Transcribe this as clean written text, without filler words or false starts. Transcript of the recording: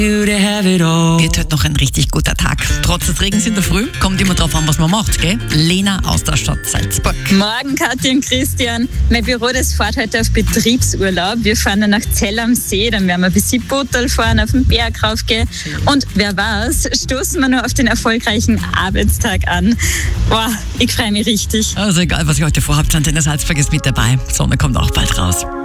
Wird heute noch ein richtig guter Tag. Trotz des Regens in der Früh kommt immer drauf an, was man macht, gell? Lena aus der Stadt Salzburg. Morgen, Katja und Christian. Mein Büro, das fährt heute auf Betriebsurlaub. Wir fahren dann nach Zell am See, dann werden wir ein bisschen Butterl fahren, auf den Berg raufgehen. Und wer weiß, stoßen wir nur auf den erfolgreichen Arbeitstag an. Boah, ich freue mich richtig. Also egal, was ihr heute vorhabt, Antenne Salzburg ist mit dabei. Sonne kommt auch bald raus.